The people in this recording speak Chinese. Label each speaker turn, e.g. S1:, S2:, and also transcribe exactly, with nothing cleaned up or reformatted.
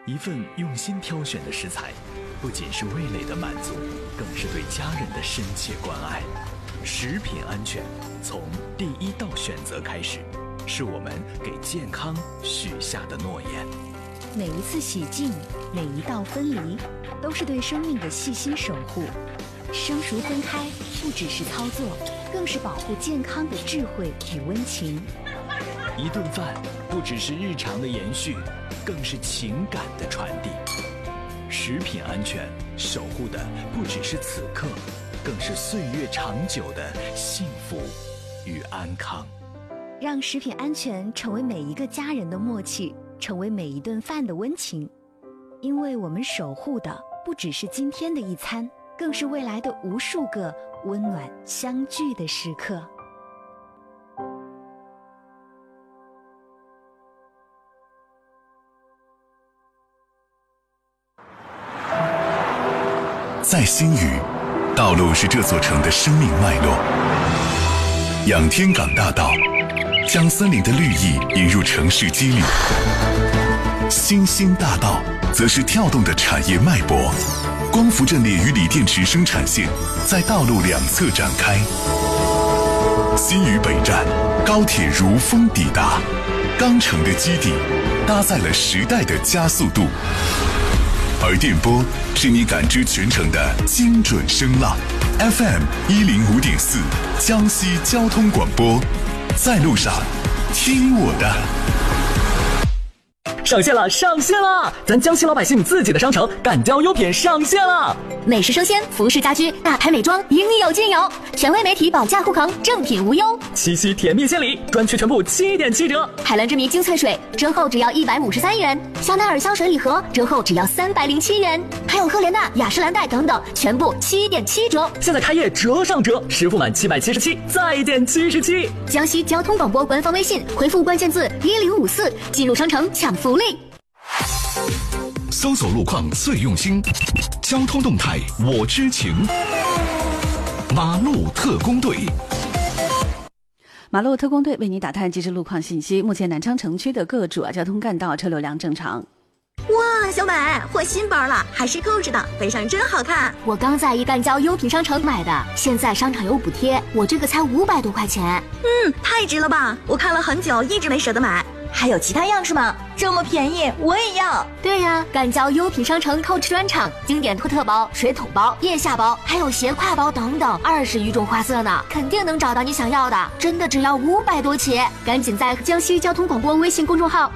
S1: 一份用心挑选的食材，不仅是味蕾的满足，更是对家人的深切关爱。食品安全从第一道选择开始，是我们给健康许下的诺言。
S2: 每一次洗净，每一道分离，都是对生命的细心守护。生熟分开不只是操作，更是保护健康的智慧与温情。
S1: 一顿饭不只是日常的延续，更是情感的传递。食品安全守护的不只是此刻，更是岁月长久的幸福与安康。
S2: 让食品安全成为每一个家人的默契，成为每一顿饭的温情。因为我们守护的不只是今天的一餐，更是未来的无数个温暖相聚的时刻。
S3: 在新余，道路是这座城的生命脉络。仰天港大道将森林的绿意引入城市肌理，新兴大道则是跳动的产业脉搏。光伏阵列与锂电池生产线在道路两侧展开。新余北站，高铁如风抵达，钢城的基地搭载了时代的加速度。而电波是你感知全程的精准声浪 ，F M 一零五点四，江西交通广播，在路上听我的。
S4: 上线了，上线了！咱江西老百姓自己的商城敢雕优品上线了，
S5: 美食生鲜、服饰家居、大牌美妆，应有尽有。权威媒体保价护航，正品无忧。
S4: 七夕甜蜜献礼，专区全部七点七折。
S5: 海蓝之谜精粹水折后只要一百五十三元，香奈儿香水礼盒折后只要三百零七元，还有赫莲娜、雅诗兰黛等等，全部七点七折。
S4: 现在开业折上折，实付满七百七十七，再减七十七。
S5: 江西交通广播官方微信回复关键字一零五四，进入商城抢福利。
S3: 搜索路况最用心，交通动态我知情。马路特工队，
S6: 马路特工队为你打探即时路况信息。目前南昌城区的各主要交通干道车流量正常。
S7: 哇，小美换新包了，还是购置的，背上真好看。
S5: 我刚在一干交优品商城买的，现在商场有补贴，我这个才五百多块钱。
S7: 嗯，太值了吧！我看了很久，一直没舍得买。
S8: 还有其他样式吗？这么便宜，我也要。
S5: 对呀，干交优品商城购置专场，经典托特包、水桶包、腋下包，还有斜挎包等等，二十余种花色呢，肯定能找到你想要的。真的只要五百多起，赶紧在江西交通广播微信公众号